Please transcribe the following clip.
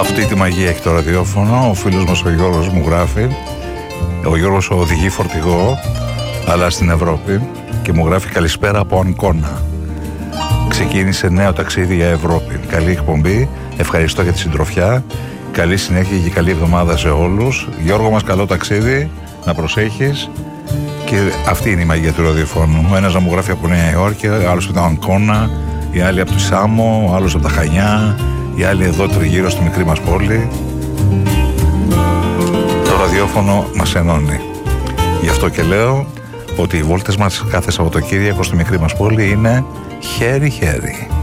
Αυτή τη μαγεία έχει το ραδιόφωνο. Ο φίλος μας ο Γιώργος μου γράφει. Ο Γιώργος οδηγεί φορτηγό, αλλά στην Ευρώπη, και μου γράφει καλησπέρα από Αγκώνα. Ξεκίνησε νέο ταξίδι για Ευρώπη. Καλή εκπομπή. Ευχαριστώ για τη συντροφιά. Καλή συνέχεια και καλή εβδομάδα σε όλους. Γιώργο μας, καλό ταξίδι. Να προσέχεις. Και αυτή είναι η μαγεία του ραδιοφώνου. Ο ένας να μου γράφει από Νέα Υόρκη, ο άλλος από την Αγκώνα, οι άλλοι από τη Σάμο, ο άλλος από τα Χανιά, οι άλλοι εδώ τριγύρω στη μικρή μας πόλη. Το ραδιόφωνο μας ενώνει. Γι' αυτό και λέω ότι οι βόλτες μας κάθε Σαββατοκύριακο στη μικρή μας πόλη είναι χέρι-χέρι.